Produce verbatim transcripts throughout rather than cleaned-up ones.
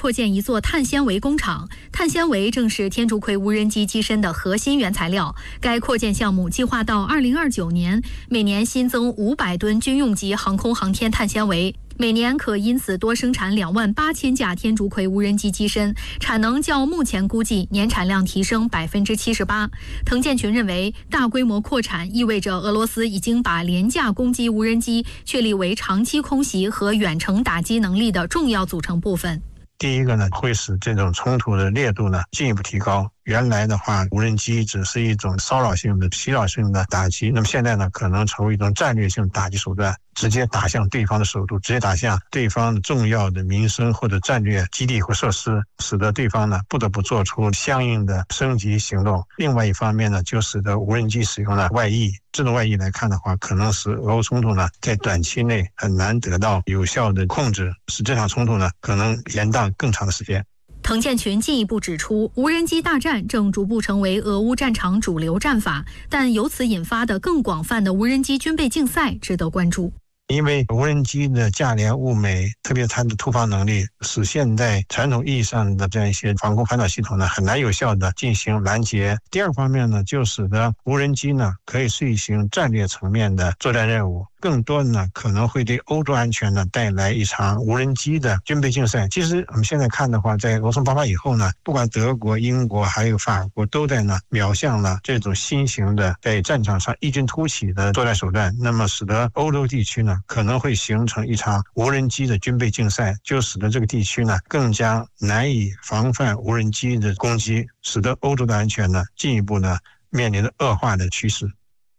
扩建一座碳纤维工厂，碳纤维正是天竺葵无人机机身的核心原材料。该扩建项目计划到二零二九年，每年新增五百吨军用级航空航天碳纤维。每年可因此多生产两万八千架天竺葵无人机机身，产能较目前估计年产量提升百分之七十八。滕建群认为，大规模扩产意味着俄罗斯已经把廉价攻击无人机确立为长期空袭和远程打击能力的重要组成部分。 第一个呢，会使这种冲突的烈度呢进一步提高。原来的话，无人机只是一种骚扰性的、袭扰性的打击，那么现在呢，可能成为一种战略性打击手段，直接打向对方的首都，直接打向对方重要的民生或者战略基地或设施，使得对方呢不得不做出相应的升级行动。另外一方面呢，就使得无人机使用了外溢。这种外溢来看的话，可能使俄乌冲突呢在短期内很难得到有效的控制，使这场冲突呢可能延宕更长的时间。 滕建群进一步指出，无人机大战正逐步成为俄乌战场主流战法，但由此引发的更广泛的无人机军备竞赛值得关注。 因为无人机的价廉物美，特别它的突防能力，使现在传统意义上的这样一些防空反导系统呢，很难有效的进行拦截。第二方面呢，就使得无人机呢可以遂行战略层面的作战任务。更多的呢，可能会对欧洲安全呢带来一场无人机的军备竞赛。其实我们现在看的话，在俄冲爆发以后呢，不管德国、英国还有法国，都在呢瞄向了这种新型的在战场上异军突起的作战手段。那么，使得欧洲地区呢可能会形成一场无人机的军备竞赛，就使得这个地区呢更加难以防范无人机的攻击，使得欧洲的安全呢进一步呢面临着恶化的趋势。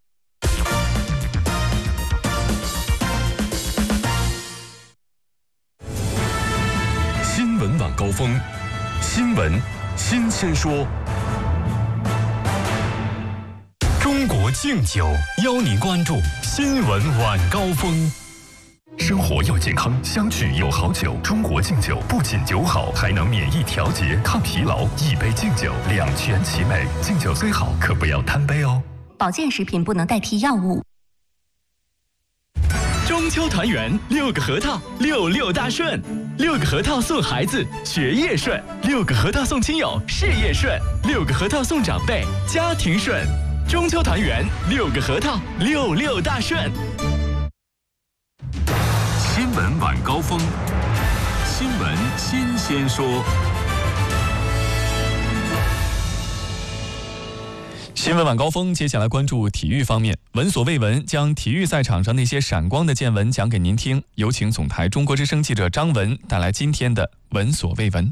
新闻晚高峰，新闻新鲜说。中国敬酒邀您关注新闻晚高峰。生活要健康，相聚有好酒。中国敬酒不仅酒好，还能免疫调节、抗疲劳。一杯敬酒，两全其美。敬酒虽好，可不要贪杯哦。 保健食品不能代替药物。 中秋团圆，六个核桃，六六大顺。六个核桃送孩子，学业顺；六个核桃送亲友，事业顺；六个核桃送长辈，家庭顺。中秋团圆，六个核桃，六六大顺。 新闻晚高峰，新闻新鲜说。 新闻晚高峰，接下来关注体育方面。闻所未闻，将体育赛场上那些闪光的见闻讲给您听。有请总台中国之声记者张文带来今天的闻所未闻。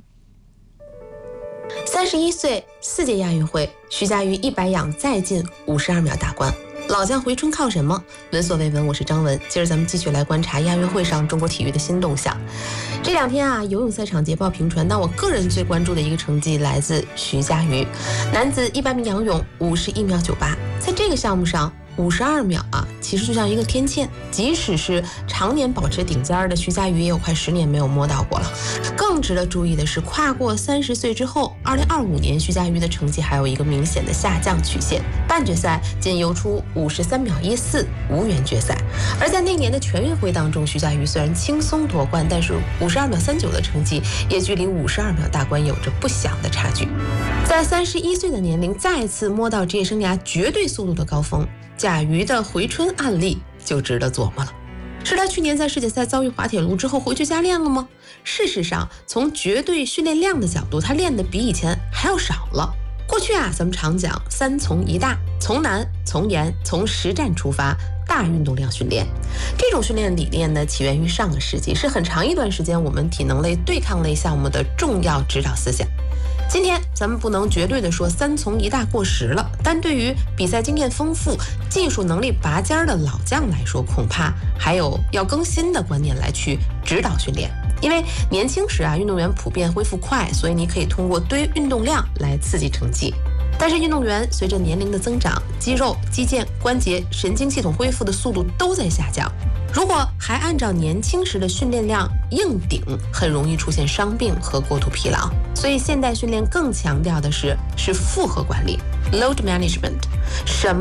三十一岁，四届亚运会，徐嘉余一百仰再进五十二秒大关。老将回春靠什么？闻所未闻，我是张文。接着咱们继续来观察亚运会上中国体育的新动向。这两天啊，游泳赛场捷报频传，但我个人最关注的一个成绩来自徐嘉余，男子一百米仰泳五十一秒九八，在这个项目上。五十二秒啊，其实就像一个天堑。即使是常年保持顶尖的徐嘉余，也有快十年没有摸到过了。更值得注意的是，跨过三十岁之后，二零二五年徐嘉余的成绩还有一个明显的下降曲线。半决赛仅游出五十三秒一四，无缘决赛。而在那年的全运会当中，徐嘉余虽然轻松夺冠，但是五十二秒三九的成绩也距离五十二秒大关有着不小的差距。在三十一岁的年龄再次摸到职业生涯绝对速度的高峰。贾瑜的回春案例就值得琢磨了，是他去年在世锦赛遭遇滑铁卢之后回去加练了吗？事实上，从绝对训练量的角度，他练的比以前还要少了。过去啊，咱们常讲三从一大，从难、从严、从实战出发，大运动量训练。这种训练理念呢，起源于上个世纪，是很长一段时间我们体能类、对抗类项目的重要指导思想。今天咱们不能绝对的说三从一大过时了，但对于比赛经验丰富、技术能力拔尖的老将来说，恐怕还有要更新的观念来去指导训练。因为年轻时啊，运动员普遍恢复快，所以你可以通过堆运动量来刺激成绩。但是运动员随着年龄的增长，肌肉、肌腱、关节、神经系统恢复的速度都在下降。如果还按照年轻时的训练量硬顶，很容易出现伤病和过度疲劳。所以现代训练更强调的是是负荷管理 （load management）。什么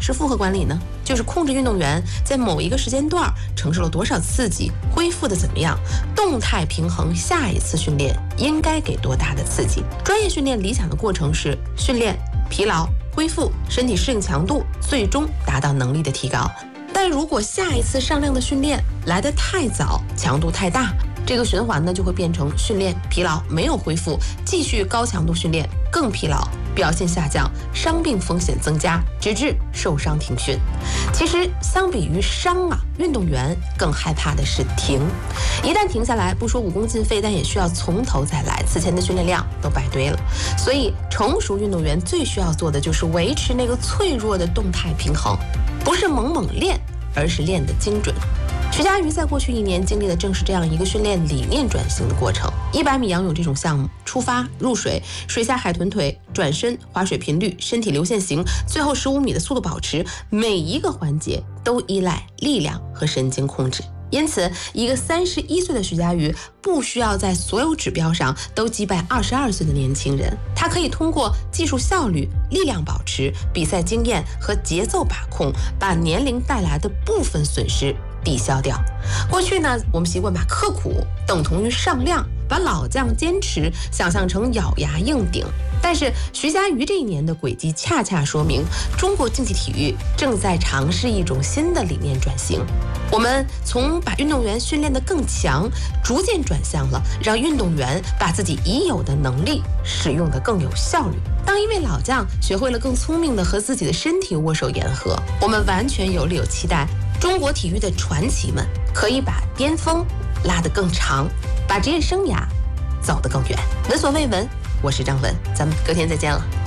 是负荷管理呢？就是控制运动员在某一个时间段承受了多少刺激，恢复的怎么样，动态平衡下一次训练应该给多大的刺激。专业训练理想的过程是训练、疲劳、恢复、身体适应强度，最终达到能力的提高。但如果下一次上量的训练来得太早，强度太大，这个循环呢就会变成训练疲劳没有恢复，继续高强度训练更疲劳，表现下降，伤病风险增加，直至受伤停训。其实相比于伤啊，运动员更害怕的是停。一旦停下来，不说武功尽废，但也需要从头再来，此前的训练量都白堆了。所以成熟运动员最需要做的就是维持那个脆弱的动态平衡，不是猛猛练，而是练得精准。徐嘉余在过去一年经历的正是这样一个训练理念转型的过程。一百米仰泳这种项目，出发、入水、水下海豚腿、转身、划水频率、身体流线型，最后十五米的速度保持，每一个环节都依赖力量和神经控制。因此，一个三十一岁的徐嘉余不需要在所有指标上都击败二十二岁的年轻人，他可以通过技术效率、力量保持、比赛经验和节奏把控，把年龄带来的部分损失抵消掉。过去呢，我们习惯把刻苦等同于上量，把老将坚持想象成咬牙硬顶。但是徐嘉余这一年的轨迹恰恰说明，中国竞技体育正在尝试一种新的理念转型。我们从把运动员训练得更强，逐渐转向了让运动员把自己已有的能力使用得更有效率。当一位老将学会了更聪明地和自己的身体握手言和，我们完全有理由期待中国体育的传奇们可以把巅峰拉得更长，把职业生涯走得更远。闻所未闻，我是张文，咱们隔天再见了。